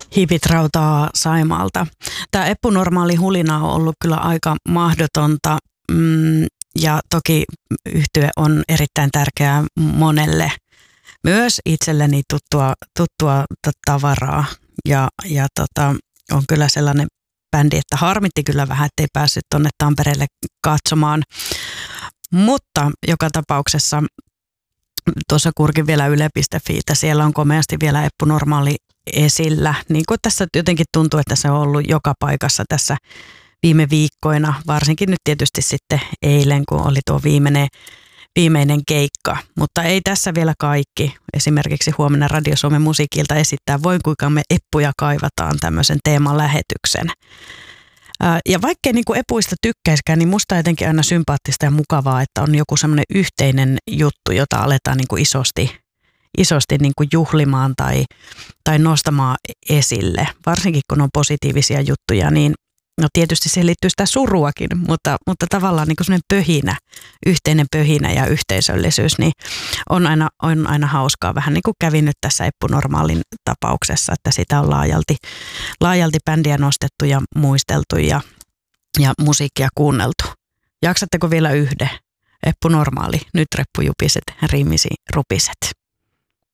Hivit rautaa Saimaalta. Tämä Eppu Normaali hulina on ollut kyllä aika mahdotonta ja toki yhtye on erittäin tärkeää monelle. Myös itselleni tuttua tavaraa ja on kyllä sellainen bändi, että harmitti kyllä vähän, ettei päässyt tuonne Tampereelle katsomaan. Mutta joka tapauksessa tuossa kurkin vielä yle.fi, siellä on komeasti vielä Eppu Normaali esillä. Niin kuin tässä jotenkin tuntuu, että se on ollut joka paikassa tässä viime viikkoina, varsinkin nyt tietysti sitten eilen, kun oli tuo viimeinen keikka. Mutta ei tässä vielä kaikki. Esimerkiksi huomenna Radio Suomen musiikilta esittää Voi kuinka me Eppuja kaivataan tämmöisen teeman lähetyksen. Ja vaikkei niin kuin Epuista tykkäiskään, niin musta on jotenkin aina sympaattista ja mukavaa, että on joku semmoinen yhteinen juttu, jota aletaan niin kuin isosti niin kuin juhlimaan tai nostamaan esille. Varsinkin kun on positiivisia juttuja, niin no tietysti siihen liittyy sitä suruakin, mutta tavallaan niin kuin semmoinen pöhinä, yhteinen pöhinä ja yhteisöllisyys, niin on aina hauskaa. Vähän niin kuin kävi nyt tässä Eppu Normaalin tapauksessa, että sitä on laajalti bändiä nostettu ja muisteltu ja musiikkia kuunneltu. Jaksatteko vielä yhden? Eppu Normaali, nyt reppujupiset, riimisi rupiset.